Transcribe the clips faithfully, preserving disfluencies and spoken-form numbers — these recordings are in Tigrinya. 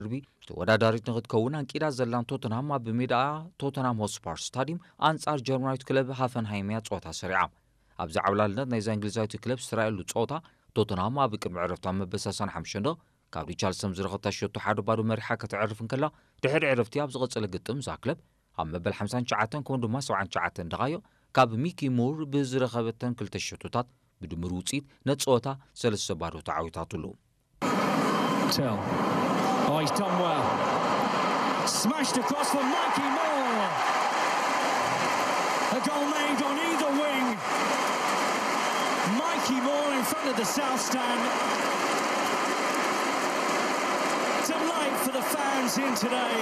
ربي توداداريت نغتكون أنكيدا زلان توتنهام بميدا توتنهام هوتسبار ستاديوم أنصار جرمانيت كلب هافنهايميات صوتا سريعة أبزع عولالنا نيزا إنجليزايت كلب سرايل صوتا توتنهام بكم عرفتها مبساسان حمشندو كاب ريتشاردسون زرغتا شوتو حادو بارو مريحة كتعرف نكلا دحر عرفتي أبزغت سلقتم زا كلب أما بالحمسان شعاتن كوندو ما سوعان شعاتن دغايو كاب ميكي مور بزرغبتن كل تشوتوتات بدمر وصيت نتصوتا سلسة بارو تعاويتاتو Tell. Oh, he's done well. Smashed across for Mikey Moore. A goal made on either wing. Mikey Moore in front of the south stand. Delight for the fans in today.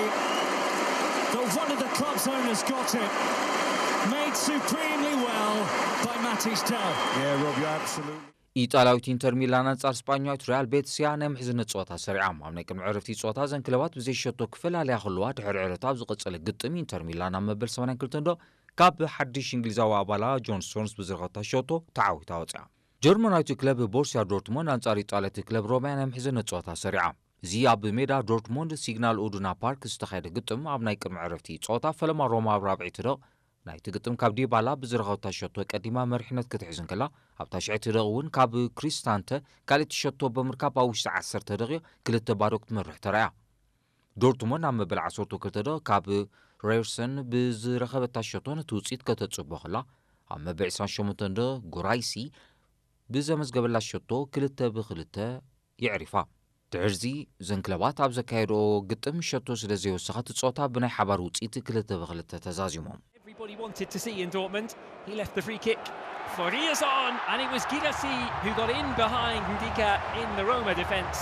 That one of the club's owners got it. Made supremely well by Matis Tell. Yeah, Rob, you're absolutely. ኢጣሊያዊት ኢንተር ሚላን አንጻር ስፓኛዊት ሪያል ቤቲስያ ናይ ምሕዝነት ጸወታ ሰሪዓም ኣብ ናይ ቅድሚ ዕረፍቲ ጸወታ ዘን ክለባት ብዘይሸቶ ክፈላለያ ክልዋ ድሕሪ ዕረፍቲ ኣብ ዝቐጸለ ግጥም ኢንተር ሚላን ኣብ መበል ሰማንያ ክልተ ዶ ካብ ሓድሽ እንግሊዛዊ ኣባላ ጆን ስቶንስ ብዝረኸታ ሸቶ ተዓዊታ ወፂኣ ጀርመናዊት ክለብ ቦርሲያ ዶርትሙንድ አንጻር ኢጣልያዊት ክለብ ሮማ ናይ ምሕዝነት ጸወታ ሰሪዓም እዚ ኣብ ሜዳ ዶርትሙንድ ሲግናል ኡዱና ፓርክ ዝተኻየደ ግጥም ኣብ ናይ ቅድሚ ዕረፍቲ ጸወታ ፈለማ ሮማ ኣብ ራብዒት ዶ ናይ ትግጥም ካብ ዲባላ ብዝረኸታ ሸቶ ቀዲማ መሪሕነት ክትሕዝን ከላ ኣብ ታሽዒት ደቕውን ካብ ክሪስታንተ ካልእቲ ሸቶ ብምርካብ ኣብ ውሽጢ ዓሰርተ ደቂቕ ክልተ ባዶ ክትመርሕ ተራእያ ዶርትሙንድ ኣብ መበል ዓሰርተ ክልተ ዶ ካብ ሬርሰን ብዝረኸበታ ሸቶ ነቲ ውፅኢት ከተፅቦ ከላ ኣብ መበል ዒስራን ሸሞንተ ዶ ጉራይሲ ብዘመዝገበላ ሸቶ ክልተ ብክልተ ይዕሪፋ ድሕርዚ ዘን ክለባት ኣብ ዘካየድኦ ግጥም ሸቶ ስለ ዘይወሰኻ እቲ ጸወታ ብናይ ሓባር ውፅኢት ክልተ ብክልተ ተዛዚሞም Everybody wanted to see in Dortmund. He left the free kick for Riazon, and it was Girassi who got in behind Ndika in the Roma defence.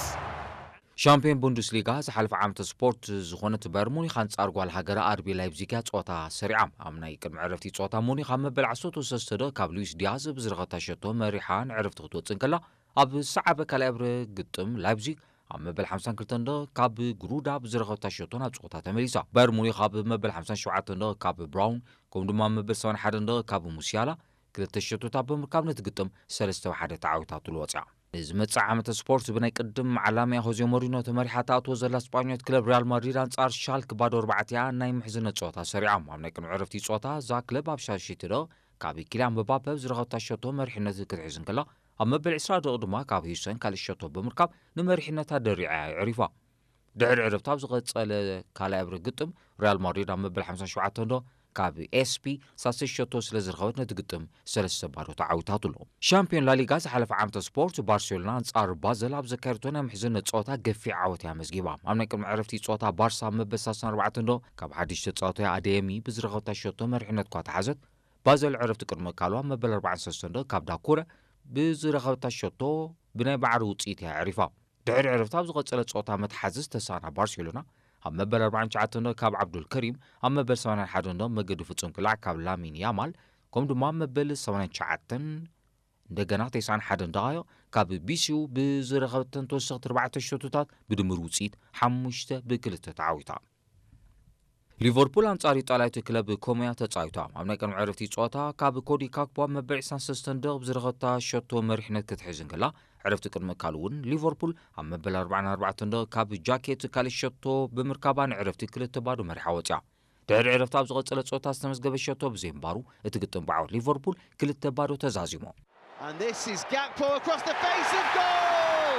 ሻምፒዮን ቡንደስሊጋ ዝሓለፈ ዓመት ስፖርት ዝኾነት ባየር ሙኒኽ አንጻር ጓል ሃገራ አርቢ ላይፕዚግ ጸወታ ሰሪዓም ኣብ ናይ ቅድሚ ዕረፍቲ ጸወታ ሙኒኽ ኣብ መበል ዓሰርተ ሰለስተ ዶ ካብ ሉዊስ ዲያዝ ብዝረኸታ ሸቶ መሪሓን ዕረፍቲ ክትወፅን ከላ ኣብ ሰዓበ ካልኣይ ዕብረ ግጥም ላይፕዚግ ኣብ መበል ሓምሳን ክልተ ዶ ካብ ግሩዳ ብዝረኸታ ሸቶ ናብ ጸወታ ተመሊሳ ባየር ሙኒኽ ኣብ መበል ሓምሳን ሸውዓተ ዶ ካብ ብራውን ከምኡ ድማ መበል ሰማንያ ሓደ ዶ ካብ ሙሲያላ ክልተ ሸቶታት ብምርካብ ነቲ ግጥም ሰለስተ ብሓደ ተዓዊታትሉ ወፂኣ እዚ መጻዕ ዓመት ስፖርት ብናይ ቅድም ዓላምያ ሆዜ ሞሪኖ ተመሪሓ ተኣትዎ ዘላ ስፓኛዊት ክለብ ሪያል ማድሪድ አንጻር ሻልክ ባዶ ኣርባዕተ ናይ ምሕዝነት ጸወታ ሰሪዓም ኣብ ናይ ቅድሚ ዕረፍቲ ጸወታ እዛ ክለብ ኣብ ሻሽቲ ዶ ካብ ኪልያን ምባፔ ብዝረኸታ ሸቶ መሪሕነት ክትሕዝን ከላ ኣብ መበል ዒስራ ደቂቕ ድማ ካብ ሂውሰን ካልእ ሸቶ ብምርካብ ንመሪሕነታ ደሪዓ ይዕሪፋ ድሕሪ ዕረፍቲ ኣብ ዝቐጸለ ካልኣይ ዕብረ ግጥም ሪያል ማድሪድ ኣብ መበል ሓምሳን ሸውዓተ ዶ ካብ ኤስፒ ሳስተ ሸቶ ስለ ዝረኸበት ነቲ ግጥም ሰለስተ ባዶ ተዓዊታትሉ ሻምፒዮን ላሊጋ ዝሓለፈ ዓመት ስፖርት ባርሴሎና አንጻር ባዘል ኣብ ዘካየደቶ ናይ ምሕዝነት ጸወታ ገፊዕ ዓወት እያ መዝጊባ ኣብ ናይ ቅድሚ ዕረፍቲ ጸወታ ባርሳ ኣብ መበል ሰላሳን ኣርባዕተ ዶ ካብ ሓድሽ ተጻዋታይ ኣደየሚ ብዝረኸበታ ሸቶ መሪሕነት እኳ ተሓዘት ባዘል ዕረፍቲ ቅድሚ ካልዋ ኣብ መበል ኣርባዓን ሰለስተን ዶ ካብ ዳኩረ ብዝረኸበታ ሸቶ ብናይ ባዕሪ ውፅኢት እያ ዕሪፋ ድሕሪ ዕረፍቲ ኣብ ዝቐጸለ ጸወታ መትሓዚ ዝተሳና ባርሴሎና ኣብ መበል ኣርባዓን ሸውዓተ ዶ ካብ ዓብዱል ከሪም ኣብ መበል ሰማንያ ሓደ ዶ መገዲ ፍጹም ክላዕ ካብ ላሚን ያማል ከምኡ ድማ መበል ሰማንያ ሸውዓተ እንደገና ተስዓን ሓደ ደቂቕ ካብ ቢሲዩ ብዝረኸበተን ተወሰኽቲ ኣርባዕተ ሸቶታት ብድምር ውፅኢት ሓሙሽተ ብክልተ ተዓዊታ ሊቨርፑል አንጻር ኢጣልያዊት ክለብ ኮሞያ ተጻዊታ ኣብ ናይ ቅድሚ ዕረፍቲ ጸወታ ካብ ኮዲ ካክፖ ኣብ መበል ዒስራን ሰለስተን ደቂቕ ብዝረኸበታ ሸቶ መሪሕነት ክትሕዝን ከላ ዕረፍቲ ቅድሚ ካልእ እውን ሊቨርፑል ኣብ መበል ኣርባዓን ኣርባዕተን ደቂቕ ካብ ጃኬት ካልእ ሸቶ ብምርካባ ንዕረፍቲ ክልተ ባዶ መሪሓ ወፂኣ ድሕሪ ዕረፍቲ ኣብ ዝቐጸለ ጸወታ ዝተመዝገበ ሸቶ ብዘይምባሩ እቲ ግጥም ብዓወት ሊቨርፑል ክልተ ባዶ ተዛዚሞ And this is Gakpo across the face of goal.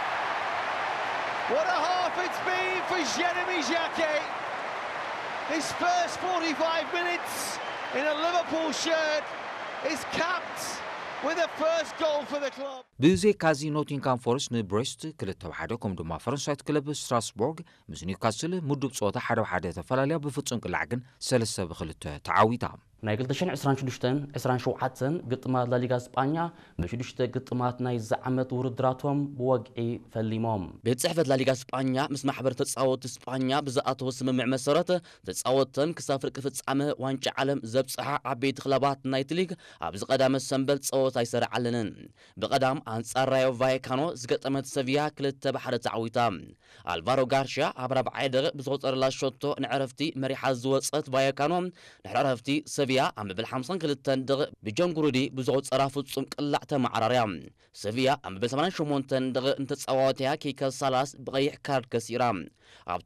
What a half it's been for Jeremy Jacquet. His first forty-five minutes in a Liverpool shirt is capped with a first goal for the club. ብዘይ ካዚ ኖቲንግሃም ፎረስት ንብሬስት ክልተ ብሓደ ከምኡ ድማ ፈረንሳዊት ክለብ ስትራስቡርግ ምስ ኒውካስል ምድብ ጸወታ ሓደ ብሓደ ተፈላለያ ብፍጹም ቅላዕ ግን ሰለስተ ብክልተ ተዓዊታ ናይ ክልተ ሽሕን ዕስራን ሽዱሽተን ዕስራን ሸውዓተን ግጥማት ላሊጋ ስጳኛ ብሽዱሽተ ግጥማት ናይ ዝዓመት ውርድራቶም ብወግዒ ፈሊሞም ቤት ጽሕፈት ላሊጋ ስጳኛ ምስ ማሕበር ተጻወቲ ስጳኛ ብዝኣተወ ስምምዕ መሰረት ተጻወተን ክሳብ ፍርቂ ፍጻመ ዋንጫ ዓለም ዘብጽሓ ዓበይቲ ክለባት ናይቲ ሊግ ኣብ ዝቐዳመ ሰንበል ጸወታ ይሰርዓ ኣለነን ብቐዳም أنصار رايو فايكانو زقطمت سيفيا كلتا بحر تعويتا الفارو غارشيا أبرا بعيدغ بزغطر لا شوتو نعرفتي مريحة زوصت فايكانو نعرفتي سيفيا أم بالحمصن كلتا دغ بجنغرودي بزغطر رافصم قلعتا معراريا سيفيا أم بالثمانين شمونتن دغ انت تصواتيها كيكا سالاس بغيح كارد كسيرا